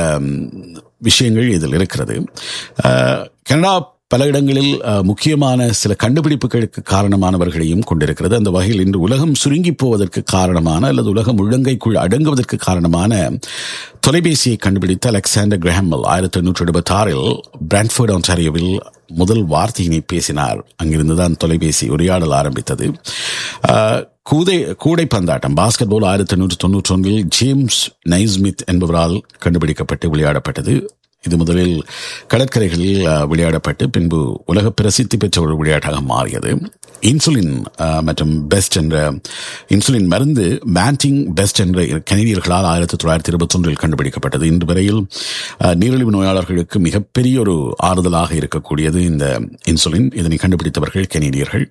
விஷயங்கள் இதில் இருக்கிறது. கனடா பல இடங்களில் முக்கியமான சில கண்டுபிடிப்புகளுக்கு காரணமானவர்களையும் கொண்டிருக்கிறது. அந்த வகையில் இன்று உலகம் சுருங்கி போவதற்கு காரணமான அல்லது உலகம் உள்ளங்கைக்குள் அடங்குவதற்கு காரணமான தொலைபேசியை கண்டுபிடித்த அலெக்சாண்டர் கிரஹாம் பெல் 1876 பிராட்ஃபோர்ட் ஆன்டாரியோவில் முதல் வார்த்தையினை பேசினார். அங்கிருந்துதான் தொலைபேசி உரையாடல் ஆரம்பித்தது. கூடைப்பந்தாட்டம் பாஸ்கெட் பால் 1891 ஜேம்ஸ் நைஸ்மித் என்பவரால் கண்டுபிடிக்கப்பட்டு விளையாடப்பட்டது. இது முதலில் கடற்கரைகளில் விளையாடப்பட்டு பின்பு உலக பிரசித்தி பெற்ற ஒரு விளையாட்டாக மாறியது. இன்சுலின் மற்றும் பெஸ்ட் என்ற இன்சுலின் மருந்து பேண்டிங் பெஸ்ட் என்ற கனடியர்களால் 1921 கண்டுபிடிக்கப்பட்டது. இன்று வரையில் நீரிழிவு நோயாளர்களுக்கு மிகப்பெரிய ஒரு ஆறுதலாக இருக்கக்கூடியது இந்த இன்சுலின். இதனை கண்டுபிடித்தவர்கள் கனடியர்கள்.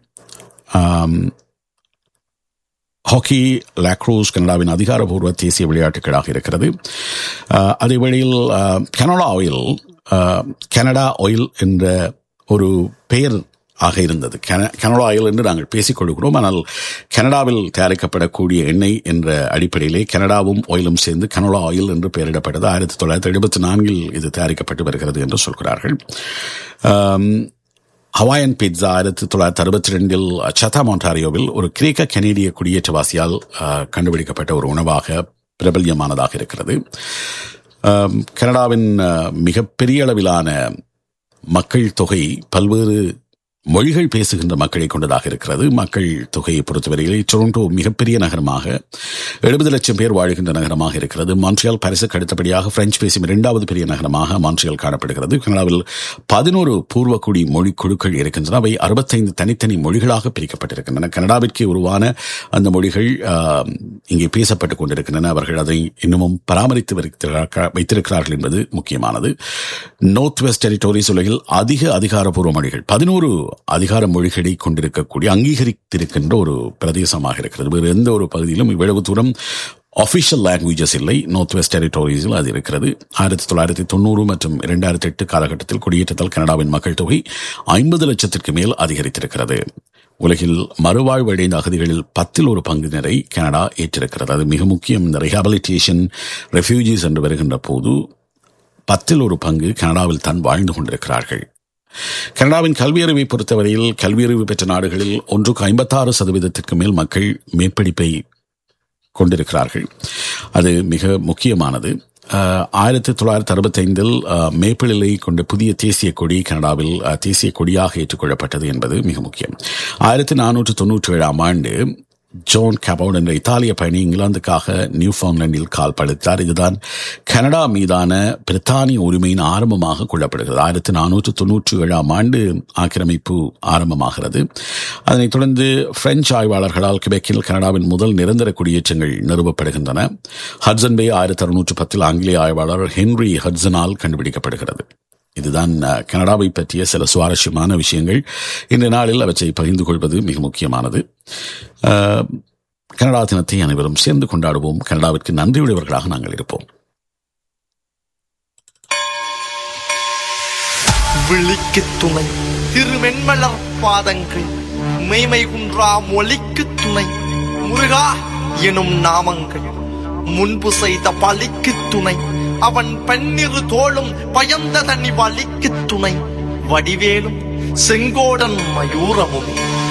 ஹாக்கி லாக்ரோஸ் கனடாவின் அதிகாரப்பூர்வ தேசிய விளையாட்டுகளாக இருக்கிறது. அதே வேளையில் கனடா ஆயில் என்ற ஒரு பெயர் ஆக இருந்தது. கனடா ஆயில் என்று நாங்கள் பேசிக் கொள்கிறோம். ஆனால் கனடாவில் தயாரிக்கப்படக்கூடிய எண்ணெய் என்ற அடிப்படையிலே கனடாவும் ஆயிலும் சேர்ந்து கனடா ஆயில் என்று பெயரிடப்பட்டது. 1974 இது தயாரிக்கப்பட்டு வருகிறது என்று சொல்கிறார்கள். ஹவாயன் பீட்சா 1962 சத்தாம் ஆன்டாரியோவில் ஒரு கிரேக்க கனேடிய குடியேற்றவாசியால் கண்டுபிடிக்கப்பட்ட ஒரு உணவாக பிரபல்யமானதாக இருக்கிறது. கனடாவின் மிகப்பெரிய அளவிலான மக்கள் தொகை பல்வேறு மொழிகள் பேசுகின்ற மக்களை கொண்டதாக இருக்கிறது. மக்கள் தொகையை பொறுத்தவரையில் டொரண்டோ மிகப்பெரிய நகரமாக 70 லட்சம் பேர் வாழ்கின்ற நகரமாக இருக்கிறது. மான்ட்ரியால் பாரிஸுக்கு அடுத்தபடியாக பிரெஞ்சு பேசும் 2வது பெரிய நகரமாக மான்ட்ரியால் காணப்படுகிறது. கனடாவில் 11 பூர்வக்குடி மொழி குழுக்கள் இருக்கின்றன. அவை 65 தனித்தனி மொழிகளாக பிரிக்கப்பட்டிருக்கின்றன. கனடாவிற்கு உருவான அந்த மொழிகள் இங்கே பேசப்பட்டுக் கொண்டிருக்கின்றன. அவர்கள் அதை இன்னமும் பராமரித்து வைத்திருக்கிறார்கள் என்பது முக்கியமானது. நார்த் வெஸ்ட் டெரிட்டோரிஸ் உலகில் அதிகாரப்பூர்வ மொழிகள் 11 அதிகார மொழிகளை கொண்டிருக்கக்கூடிய அங்கீகரித்திருக்கின்ற ஒரு பிரதேசமாக இருக்கிறது. வேறு எந்த ஒரு பகுதியிலும் இவ்வளவு தூரம் ஆபிஷியல் லாங்குவேஜஸ் இல்லை. நார்த் வெஸ்ட் டெரிட்டோரிஸில் அது இருக்கிறது. 1990 மற்றும் 2008 காலகட்டத்தில் குடியேற்றத்தால் கனடாவின் மக்கள் தொகை 50 லட்சத்திற்கு மேல் அதிகரித்திருக்கிறது. உலகில் மறுவாழ்வடைந்த அகதிகளில் 10 பங்கினரை கனடா ஏற்றிருக்கிறது. அது மிக முக்கியம். இந்த ரிஹாபிலிட்டேஷன் ரெஃப்யூஜிஸ் என்று வருகின்ற போது 10 பங்கு கனடாவில் தான் வாழ்ந்து கொண்டிருக்கிறார்கள். கனடாவின் கல்வியறிவை பொறுத்தவரையில் கல்வியறிவு பெற்ற நாடுகளில் 56% மேல் மக்கள் மேற்படிப்பை கொண்டிருக்கிறார்கள். அது மிக முக்கியமானது. 1965 மேப்பிளை கொண்ட புதிய தேசிய கொடி கனடாவில் தேசிய கொடியாக ஏற்றுக்கொள்ளப்பட்டது என்பது மிக முக்கியம். 1497 ஜான் கபோர்ட் என்ற இத்தாலிய பயணி இங்கிலாந்துக்காக நியூஃபவுண்ட்லாண்டில் கால் பதித்தார். இதுதான் கனடா மீதான பிரித்தானிய உரிமையின் ஆரம்பமாக கொள்ளப்படுகிறது. 1497 ஆக்கிரமிப்பு ஆரம்பமாகிறது. அதனைத் தொடர்ந்து பிரெஞ்சு ஆய்வாளர்களால் கிபெக்கில் கனடாவின் முதல் நிரந்தர குடியேற்றங்கள் நிறுவப்படுகின்றன. ஹட்சன் பே 1610 ஆங்கிலேய ஆய்வாளர் ஹென்ரி ஹட்சனால் கண்டுபிடிக்கப்படுகிறது. இதுதான் கனடாவை பற்றிய சில சுவாரஸ்யமான விஷயங்கள். இன்றைய நாளில் அவற்றை பகிர்ந்து கொள்வது மிக முக்கியமானது. கனடா தினத்தை அனைவரும் சேர்ந்து கொண்டாடுவோம். கனடாவிற்கு நன்றியுடையவர்களாக நாங்கள் இருப்போம். விழிக்கு துணை திருமென்மலர் பாதங்கள் மெய்மை குன்றா மொழிக்கு துணை முருகா எனும் நாமங்கள் முன்பு செய்த பழிக்கு துணை அவன் பன்னிரு தோளும் பயந்த தனி வலிக்கு துணை வடிவேலும் செங்கோடன் மயூரமும்